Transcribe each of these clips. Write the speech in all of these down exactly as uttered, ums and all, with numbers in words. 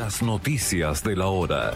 Las noticias de la hora.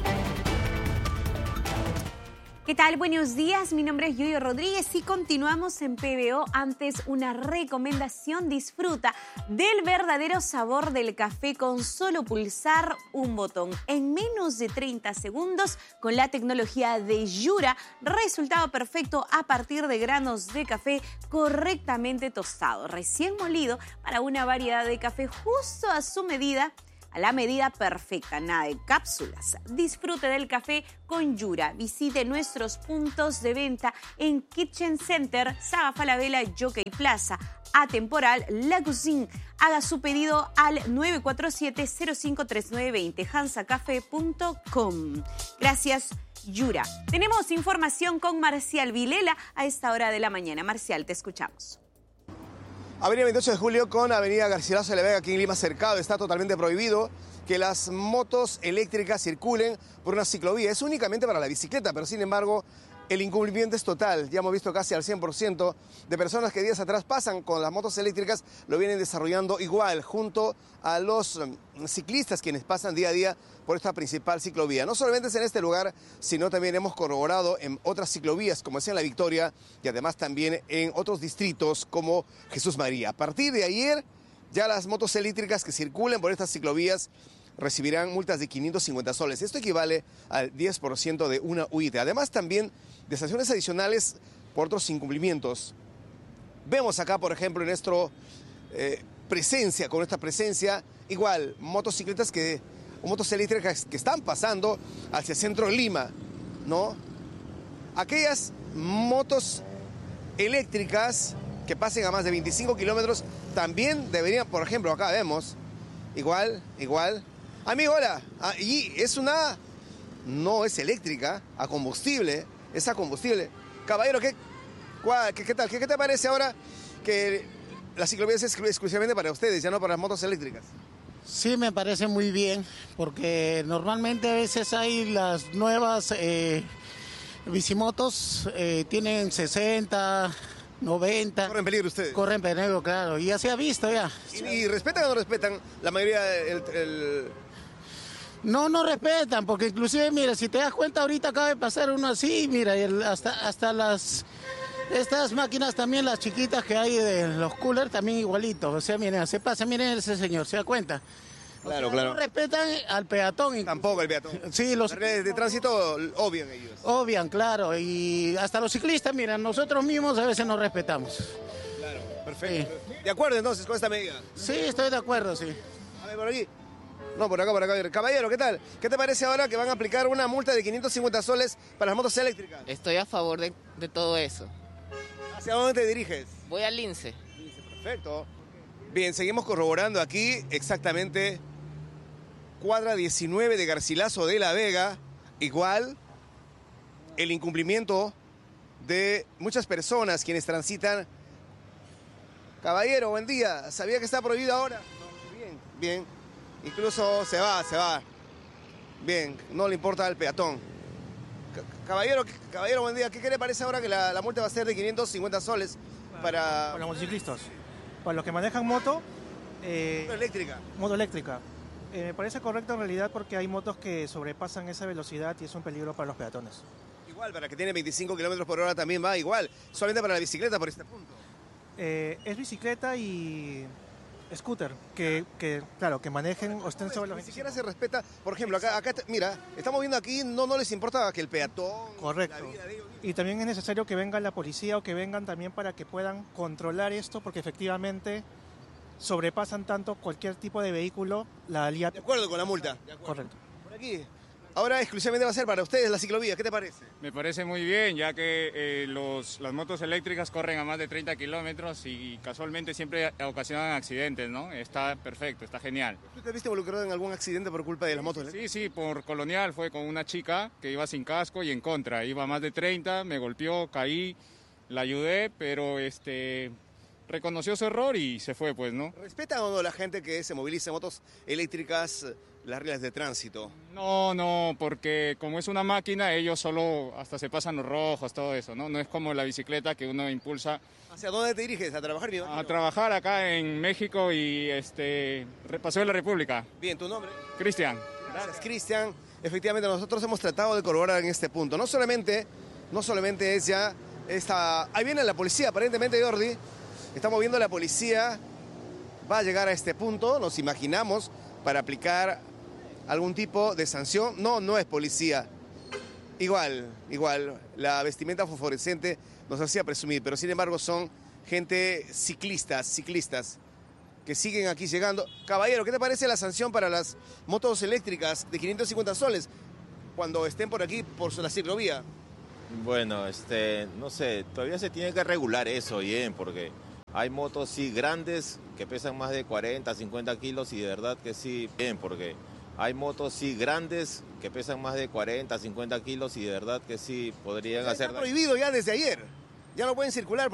¿Qué tal? Buenos días, mi nombre es Yoyo Rodríguez y continuamos en P B O. Antes, una recomendación: disfruta del verdadero sabor del café con solo pulsar un botón. En menos de treinta segundos, con la tecnología de Yura, resultado perfecto a partir de granos de café correctamente tostado, recién molido, para una variedad de café justo a su medida, a la medida perfecta, nada de cápsulas. Disfrute del café con Yura. Visite nuestros puntos de venta en Kitchen Center, Saga Falabella, Jockey Plaza, Atemporal, La Cuisine. Haga su pedido al nueve cuatro siete, cero cinco tres nueve dos cero, hansa café punto com. Gracias, Yura. Tenemos información con Marcial Vilela a esta hora de la mañana. Marcial, te escuchamos. Avenida veintiocho de julio con Avenida Garcilaso de la Vega, aquí en Lima Cercado, está totalmente prohibido que las motos eléctricas circulen por una ciclovía. Es únicamente para la bicicleta, pero sin embargo el incumplimiento es total. Ya hemos visto casi al cien por ciento de personas que días atrás pasan con las motos eléctricas, lo vienen desarrollando igual, junto a los ciclistas quienes pasan día a día por esta principal ciclovía. No solamente es en este lugar, sino también hemos corroborado en otras ciclovías, como es en La Victoria, y además también en otros distritos como Jesús María. A partir de ayer, ya las motos eléctricas que circulen por estas ciclovías recibirán multas de quinientos cincuenta soles. Esto equivale al diez por ciento de una U I T. Además también de sanciones adicionales por otros incumplimientos. Vemos acá, por ejemplo, en nuestra eh, presencia, con esta presencia, igual, motocicletas que, o motos eléctricas que están pasando hacia el centro de Lima, ¿no? Aquellas motos eléctricas que pasen a más de veinticinco kilómetros también deberían, por ejemplo, acá vemos, igual, igual. Amigo, hola, ah, y es una, no es eléctrica, a combustible, es a combustible. Caballero, ¿qué, qué, qué tal? ¿Qué, ¿Qué te parece ahora que la ciclovía es exclusivamente para ustedes, ya no para las motos eléctricas? Sí, me parece muy bien, porque normalmente a veces hay las nuevas eh, bicimotos, eh, tienen sesenta, noventa. ¿Corren peligro ustedes? Corren peligro, claro, y ya se ha visto ya. ¿Y, y respetan o no respetan la mayoría el, el... No, no respetan, porque inclusive, mira, si te das cuenta, ahorita acaba de pasar uno así, mira, el, hasta, hasta las... Estas máquinas también, las chiquitas que hay de los coolers, también igualitos. O sea, miren, se pasa, miren ese señor, ¿se da cuenta? Claro, o sea, claro. No respetan al peatón. Tampoco el peatón. Sí, los... Las redes de tránsito obvian ellos. Obvian, claro. Y hasta los ciclistas, mira, nosotros mismos a veces nos respetamos. Claro, perfecto. Sí. ¿De acuerdo entonces con esta medida? Sí, estoy de acuerdo, sí. A ver, por aquí. No, por acá, por acá. Caballero, ¿qué tal? ¿Qué te parece ahora que van a aplicar una multa de quinientos cincuenta soles para las motos eléctricas? Estoy a favor de, de todo eso. ¿Hacia dónde te diriges? Voy al Lince. Lince, perfecto. Bien, seguimos corroborando aquí exactamente cuadra diecinueve de Garcilaso de la Vega. Igual el incumplimiento de muchas personas quienes transitan. Caballero, buen día. ¿Sabía que está prohibido ahora? No, bien, bien. Incluso se va, se va. Bien, no le importa al peatón. Caballero, caballero, buen día. ¿Qué, qué le parece ahora que la, la multa va a ser de quinientos cincuenta soles para... Para los motociclistas. Para los que manejan moto... Eh, moto eléctrica. Moto eléctrica. Eh, me parece correcto en realidad porque hay motos que sobrepasan esa velocidad y es un peligro para los peatones. Igual, para que tiene veinticinco kilómetros por hora también va igual. Solamente para la bicicleta por este punto. Eh, es bicicleta y... scooter, que, que claro, que manejen o estén sobre los Ni siquiera se respeta, por ejemplo, acá, acá mira, estamos viendo aquí, no, no les importa que el peatón... Correcto. La vida de ellos... Y también es necesario que venga la policía o que vengan también para que puedan controlar esto, porque efectivamente sobrepasan tanto cualquier tipo de vehículo la alía... De acuerdo con la multa. Correcto. Por aquí. Ahora exclusivamente va a ser para ustedes la ciclovía, ¿qué te parece? Me parece muy bien, ya que eh, los, las motos eléctricas corren a más de treinta kilómetros y casualmente siempre ocasionan accidentes, ¿no? Está perfecto, está genial. ¿Tú te viste involucrado en algún accidente por culpa de las motos eléctricas? Sí, sí, por Colonial fue con una chica que iba sin casco y en contra, iba a más de treinta, me golpeó, caí, la ayudé, pero este... reconoció su error y se fue, pues, ¿no? ¿Respetan o no la gente que se moviliza en motos eléctricas las reglas de tránsito? No, no, porque como es una máquina, ellos solo hasta se pasan los rojos, todo eso, ¿no? No es como la bicicleta que uno impulsa. ¿Hacia dónde te diriges? ¿A trabajar? Mi a trabajar acá en México y este Paseo de la República. Bien, ¿tu nombre? Cristian. Gracias, Cristian. Efectivamente, nosotros hemos tratado de corroborar en este punto. No solamente, no solamente es ya esta... Ahí viene la policía, aparentemente, Jordi. Estamos viendo la policía. Va a llegar a este punto, nos imaginamos, para aplicar algún tipo de sanción. No, no es policía. Igual, igual, la vestimenta fosforescente nos hacía presumir, pero sin embargo son gente ciclistas, ciclistas, que siguen aquí llegando. Caballero, ¿qué te parece la sanción para las motos eléctricas de quinientos cincuenta soles cuando estén por aquí, por la ciclovía? Bueno, este, no sé, todavía se tiene que regular eso bien, porque hay motos sí grandes que pesan más de cuarenta, cincuenta kilos y de verdad que sí, bien, porque hay motos sí grandes que pesan más de cuarenta, cincuenta kilos y de verdad que sí podrían hacer Está prohibido ya desde ayer, ya no pueden circular.